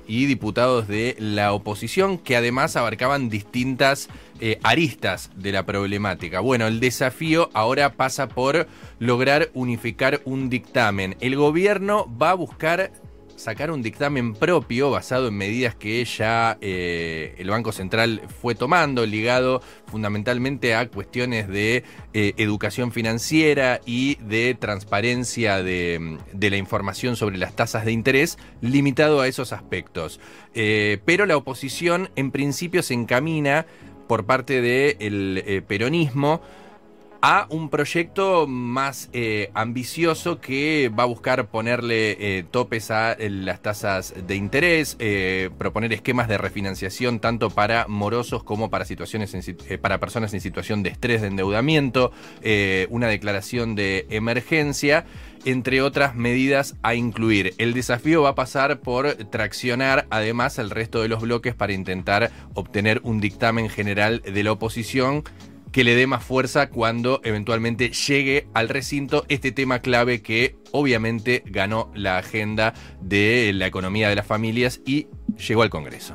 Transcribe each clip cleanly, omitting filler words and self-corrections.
y diputados de la oposición, que además abarcaban distintas aristas de la problemática. Bueno, el desafío ahora pasa por lograr unificar un dictamen. El gobierno va a buscar sacar un dictamen propio basado en medidas que ya el Banco Central fue tomando, ligado fundamentalmente a cuestiones de educación financiera y de transparencia de la información sobre las tasas de interés, limitado a esos aspectos. Pero la oposición en principio se encamina por parte del peronismo a un proyecto más ambicioso que va a buscar ponerle topes a las tasas de interés, proponer esquemas de refinanciación tanto para morosos como para para personas en situación de estrés, de endeudamiento, una declaración de emergencia, entre otras medidas a incluir. El desafío va a pasar por traccionar además el resto de los bloques para intentar obtener un dictamen general de la oposición que le dé más fuerza cuando eventualmente llegue al recinto este tema clave que obviamente ganó la agenda de la economía de las familias y llegó al Congreso.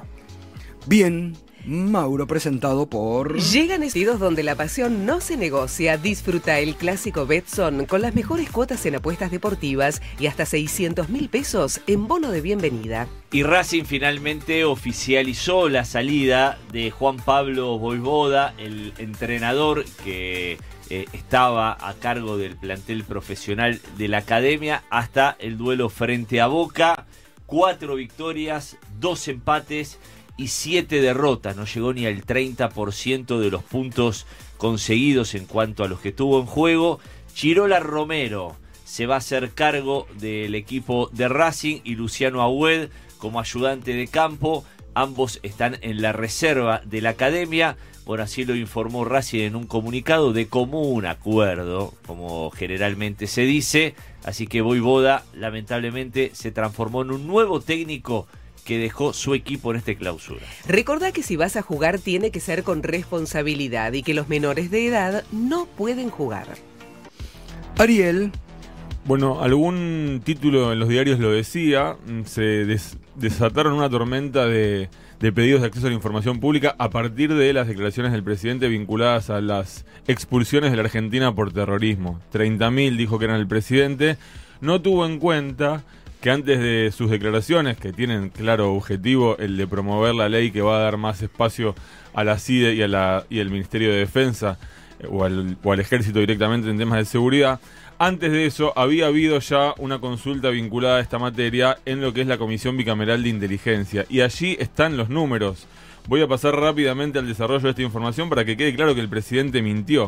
Bien, Mauro, presentado por... Llegan estilos donde la pasión no se negocia. Disfruta el clásico Betson con las mejores cuotas en apuestas deportivas y hasta 600.000 pesos en bono de bienvenida. Y Racing finalmente oficializó la salida de Juan Pablo Vojvoda, el entrenador que estaba a cargo del plantel profesional de la academia hasta el duelo frente a Boca. 4 victorias, 2 empates y 7 derrotas. No llegó ni al 30% de los puntos conseguidos en cuanto a los que tuvo en juego. Chirola Romero se va a hacer cargo del equipo de Racing y Luciano Agüed como ayudante de campo. Ambos están en la reserva de la academia. Bueno, así lo informó Racing en un comunicado de común acuerdo, como generalmente se dice. Así que Vojvoda lamentablemente se transformó en un nuevo técnico que dejó su equipo en este clausura. Recordá que si vas a jugar tiene que ser con responsabilidad y que los menores de edad no pueden jugar. Ariel. Bueno, algún título en los diarios lo decía, se desataron una tormenta de pedidos de acceso a la información pública a partir de las declaraciones del presidente vinculadas a las expulsiones de la Argentina por terrorismo. 30.000 dijo que eran el presidente, no tuvo en cuenta que antes de sus declaraciones, que tienen claro objetivo el de promover la ley que va a dar más espacio a la CIDE y al Ministerio de Defensa o al Ejército directamente en temas de seguridad, antes de eso había habido ya una consulta vinculada a esta materia en lo que es la Comisión Bicameral de Inteligencia, y allí están los números. Voy a pasar rápidamente al desarrollo de esta información para que quede claro que el presidente mintió.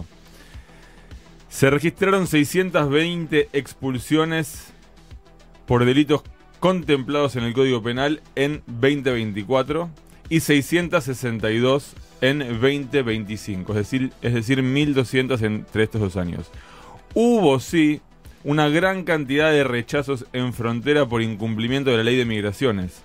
Se registraron 620 expulsiones por delitos contemplados en el Código Penal en 2024 y 662 en 2025, es decir 1.200 entre estos 2 años. Hubo, sí, una gran cantidad de rechazos en frontera por incumplimiento de la ley de migraciones.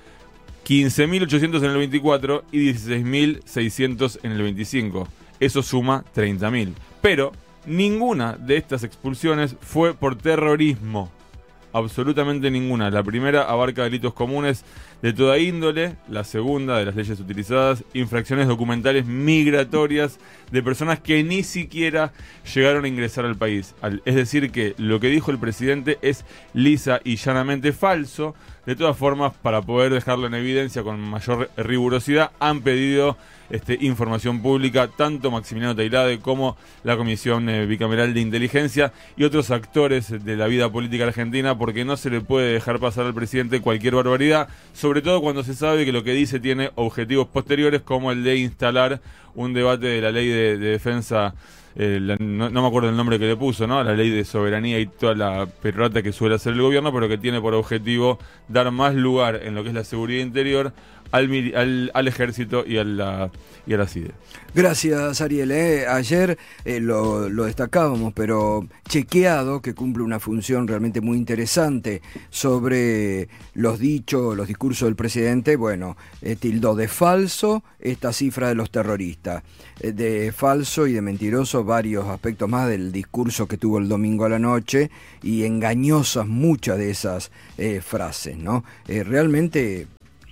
15.800 en el 24 y 16.600 en el 25. Eso suma 30.000. Pero ninguna de estas expulsiones fue por terrorismo. Absolutamente ninguna. La primera abarca delitos comunes de toda índole. La segunda, de las leyes utilizadas, infracciones documentales migratorias de personas que ni siquiera llegaron a ingresar al país. Es decir que lo que dijo el presidente es lisa y llanamente falso. De todas formas, para poder dejarlo en evidencia con mayor rigurosidad, han pedido información pública tanto Maximiliano Tailade como la Comisión Bicameral de Inteligencia y otros actores de la vida política argentina, porque no se le puede dejar pasar al presidente cualquier barbaridad, sobre todo cuando se sabe que lo que dice tiene objetivos posteriores, como el de instalar un debate de la ley de defensa, no me acuerdo el nombre que le puso, ¿no? La ley de soberanía y toda la perorata que suele hacer el gobierno, pero que tiene por objetivo dar más lugar en lo que es la seguridad interior al ejército y a la CIDE. Gracias, Ariel. Ayer lo destacábamos, pero Chequeado, que cumple una función realmente muy interesante sobre los discursos del presidente, bueno, tildó de falso esta cifra de los terroristas, de falso y de mentiroso varios aspectos más del discurso que tuvo el domingo a la noche, y engañosas muchas de esas frases, ¿no? Realmente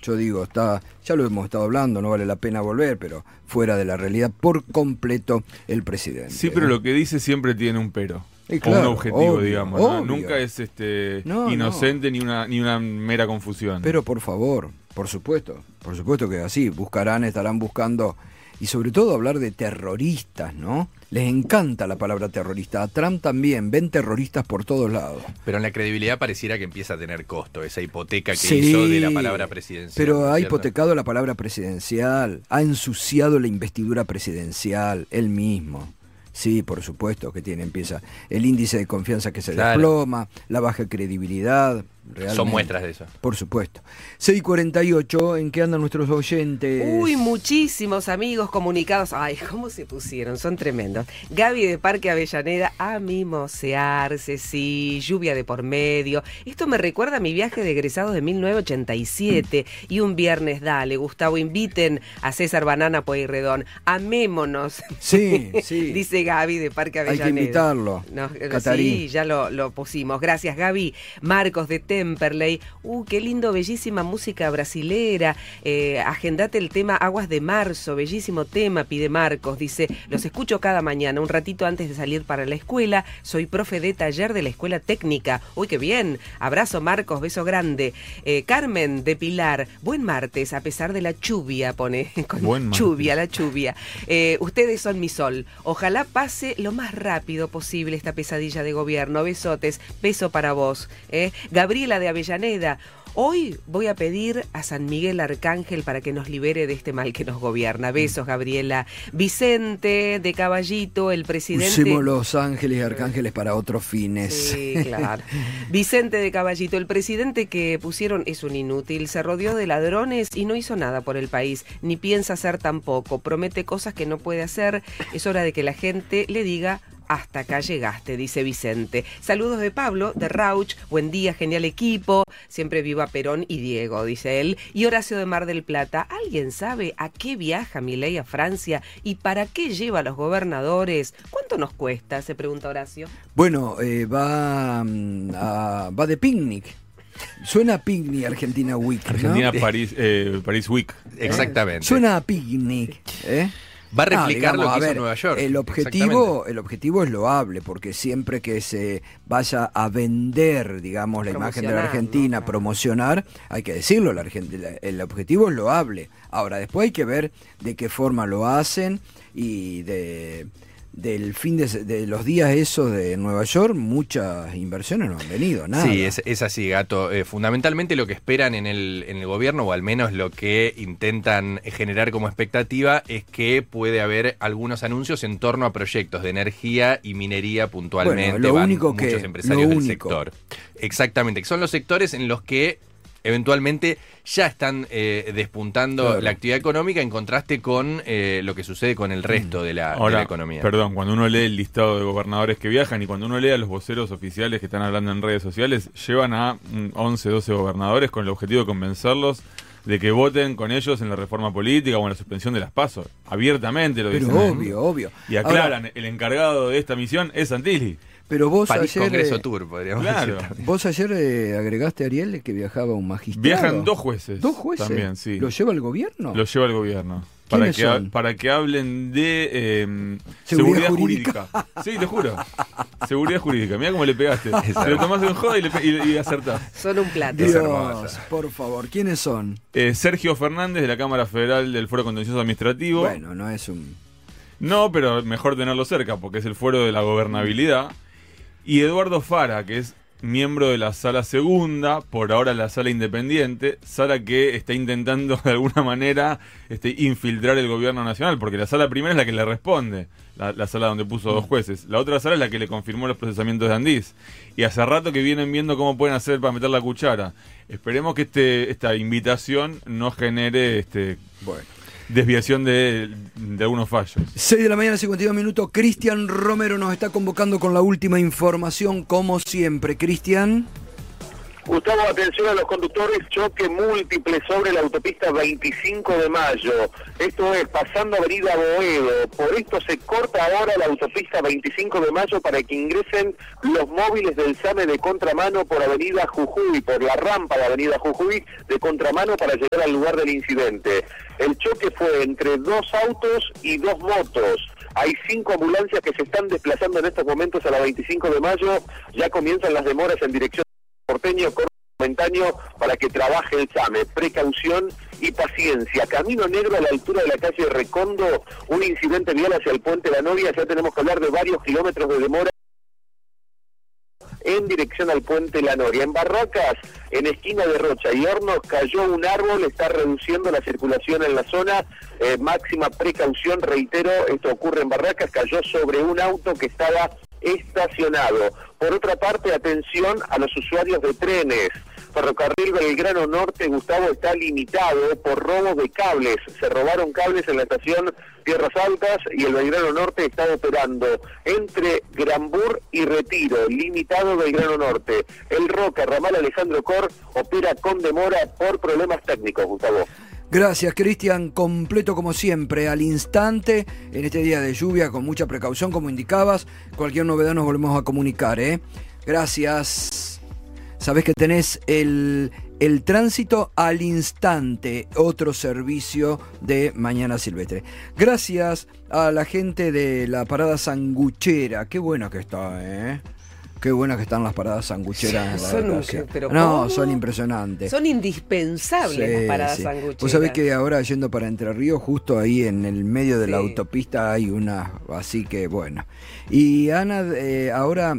yo digo, ya lo hemos estado hablando, no vale la pena volver, pero fuera de la realidad por completo el presidente. Sí, pero lo que dice siempre tiene un pero. Claro, o un objetivo, obvio, digamos. obvio. Nunca es inocente ni una mera confusión. Pero por favor, por supuesto que así, estarán buscando, y sobre todo hablar de terroristas, ¿no? Les encanta la palabra terrorista. A Trump también, ven terroristas por todos lados. Pero en la credibilidad pareciera que empieza a tener costo, esa hipoteca que Sí, hizo de la palabra presidencial. Pero ha ¿cierto? hipotecado la palabra presidencial, ha ensuciado la investidura presidencial, él mismo. Sí, por supuesto que empieza el índice de confianza que se desploma, la baja credibilidad. Realmente. Son muestras de eso. Por supuesto. 6:48, ¿en qué andan nuestros oyentes? Uy, muchísimos amigos comunicados. Ay, ¿cómo se pusieron? Son tremendos. Gaby de Parque Avellaneda, a mimosearse, sí, lluvia de por medio. Esto me recuerda a mi viaje de egresados de 1987. Y un viernes, dale, Gustavo, inviten a César Banana Pueyrredón. Amémonos. Sí. Dice Gaby de Parque Avellaneda. Hay que invitarlo. No, Catarí. sí, ya lo pusimos. Gracias, Gaby. Marcos de Temperley. Qué lindo, bellísima música brasilera. Agendate el tema Aguas de Marzo, bellísimo tema, pide Marcos. Dice, los escucho cada mañana, un ratito antes de salir para la escuela. Soy profe de taller de la escuela técnica. Uy, qué bien. Abrazo, Marcos, beso grande. Carmen de Pilar, buen martes, a pesar de la lluvia, pone. Con Buen lluvia, la lluvia. Ustedes son mi sol. Ojalá pase lo más rápido posible esta pesadilla de gobierno. Besotes, beso para vos. Gabriela de Avellaneda, hoy voy a pedir a San Miguel Arcángel para que nos libere de este mal que nos gobierna. Besos, Gabriela. Vicente de Caballito, el presidente... Usemos los ángeles y arcángeles para otros fines. Sí, claro. Vicente de Caballito, el presidente que pusieron es un inútil, se rodeó de ladrones y no hizo nada por el país, ni piensa hacer tampoco, promete cosas que no puede hacer, es hora de que la gente le diga... Hasta acá llegaste, dice Vicente. Saludos de Pablo, de Rauch. Buen día, genial equipo. Siempre viva Perón y Diego, dice él. Y Horacio de Mar del Plata. ¿Alguien sabe a qué viaja Milei a Francia y para qué lleva a los gobernadores? ¿Cuánto nos cuesta? Se pregunta Horacio. Bueno, va de picnic. Suena a picnic Argentina Week, ¿no? Argentina, París Week. Exactamente. Suena a picnic, ¿eh? Va a replicar digamos, lo que a hizo ver, Nueva York. El objetivo es loable, porque siempre que se vaya a vender, digamos, la imagen de la Argentina, ¿no? promocionar, hay que decirlo, el objetivo es loable. Ahora, después hay que ver de qué forma lo hacen y del fin de los días esos de Nueva York, muchas inversiones no han venido, nada. Sí, es así, Gato. Fundamentalmente lo que esperan en el gobierno, o al menos lo que intentan generar como expectativa, es que puede haber algunos anuncios en torno a proyectos de energía y minería puntualmente. Bueno, muchos empresarios del sector. Exactamente, que son los sectores en los que eventualmente ya están despuntando claro. la actividad económica en contraste con lo que sucede con el resto de la economía. Perdón, cuando uno lee el listado de gobernadores que viajan y cuando uno lee a los voceros oficiales que están hablando en redes sociales, llevan a 11, 12 gobernadores con el objetivo de convencerlos de que voten con ellos en la reforma política o en la suspensión de las PASO. Abiertamente lo dicen. Pero obvio. Y aclaran, Ahora, el encargado de esta misión es Santilli. Pero vos París ayer, Congreso Tour, podríamos claro. decir. vos ayer agregaste, Ariel, que viajaba un magistrado. Viajan 2 jueces. 2 jueces. También, sí. ¿Lo lleva el gobierno? Lo lleva el gobierno. ¿Quiénes son? Para que hablen de Seguridad jurídica. Sí, te juro. Seguridad jurídica. Mirá cómo le pegaste. Te lo tomás en joda y acertás. Son un plato. Dios, por favor, ¿quiénes son? Sergio Fernández, de la Cámara Federal del Fuero Contencioso Administrativo. Bueno, no es un... No, pero mejor tenerlo cerca, porque es el fuero de la gobernabilidad. Y Eduardo Fara, que es miembro de la Sala Segunda, por ahora la Sala Independiente, sala que está intentando de alguna manera infiltrar el gobierno nacional, porque la Sala Primera es la que le responde, la sala donde puso 2 jueces. La otra sala es la que le confirmó los procesamientos de Andís. Y hace rato que vienen viendo cómo pueden hacer para meter la cuchara. Esperemos que esta invitación no genere desviación de algunos fallos. 6 de la mañana, 52 minutos. Cristian Romero nos está convocando con la última información, como siempre. Cristian. Gustavo, atención a los conductores, choque múltiple sobre la autopista 25 de Mayo. Esto es pasando Avenida Boedo. Por esto se corta ahora la autopista 25 de Mayo para que ingresen los móviles del SAME de contramano por Avenida Jujuy, por la rampa de Avenida Jujuy de contramano para llegar al lugar del incidente. El choque fue entre 2 autos y 2 motos. Hay 5 ambulancias que se están desplazando en estos momentos a la 25 de Mayo. Ya comienzan las demoras en dirección porteño momentáneo para que trabaje el SAME. Precaución y paciencia. Camino Negro a la altura de la calle Recondo, un incidente vial hacia el puente La Noria. Ya tenemos que hablar de varios kilómetros de demora en dirección al puente La Noria. En Barracas, en esquina de Rocha y Hornos, cayó un árbol, está reduciendo la circulación en la zona. Máxima precaución, reitero, esto ocurre en Barracas, cayó sobre un auto que estaba estacionado. Por otra parte, atención a los usuarios de trenes. Ferrocarril Belgrano Norte, Gustavo, está limitado por robos de cables. Se robaron cables en la estación Tierras Altas y el Belgrano Norte está operando entre Granbur y Retiro, limitado Belgrano Norte. El Roca, ramal Alejandro Cor, opera con demora por problemas técnicos, Gustavo. Gracias, Cristian. Completo como siempre, al instante, en este día de lluvia, con mucha precaución, como indicabas. Cualquier novedad nos volvemos a comunicar, ¿eh? Gracias. Sabés que tenés el tránsito al instante, otro servicio de Mañana Silvestre. Gracias a la gente de la parada sanguchera. Qué buena que está, ¿eh? Qué buenas que están las paradas sangucheras. Son impresionantes. Son indispensables las paradas sangucheras. Vos sabés que ahora yendo para Entre Ríos, justo ahí en el medio de la autopista hay una, así que bueno. Y ahora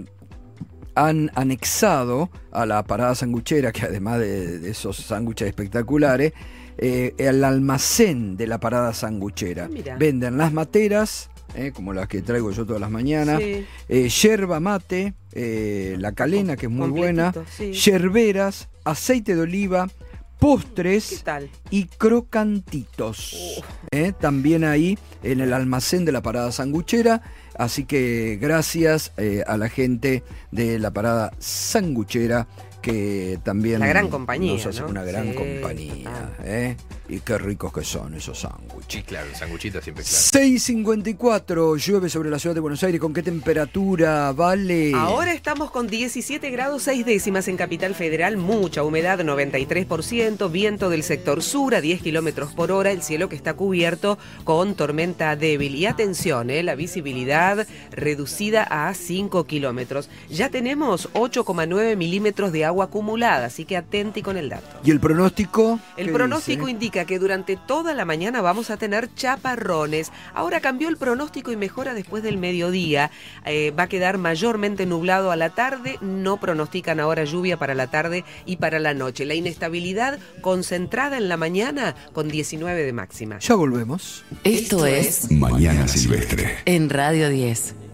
han anexado a la parada sanguchera, que además de esos sándwiches espectaculares, el almacén de la parada sanguchera. Venden las materas, como las que traigo yo todas las mañanas, yerba mate, la calena, que es muy buena, yerberas, aceite de oliva, postres y crocantitos. También ahí en el almacén de la parada sanguchera. Así que gracias a la gente de la parada sanguchera, que también la gran compañía, nos hace, ¿no? una gran compañía. Y qué ricos que son esos sándwiches. Sí, claro, el sanguchito siempre claro. 6:54, llueve sobre la ciudad de Buenos Aires. ¿Con qué temperatura, Vale? Ahora estamos con 17 grados 6 décimas en Capital Federal, mucha humedad, 93%, viento del sector sur a 10 kilómetros por hora, el cielo que está cubierto con tormenta débil. Y atención, la visibilidad reducida a 5 kilómetros. Ya tenemos 8,9 milímetros de agua acumulada, así que atenti con el dato. ¿Y el pronóstico? El pronóstico indica que durante toda la mañana vamos a tener chaparrones. Ahora cambió el pronóstico y mejora después del mediodía. Va a quedar mayormente nublado a la tarde. No pronostican ahora lluvia para la tarde y para la noche. La inestabilidad concentrada en la mañana con 19 de máxima. Ya volvemos. Esto es Mañana Silvestre en Radio 10.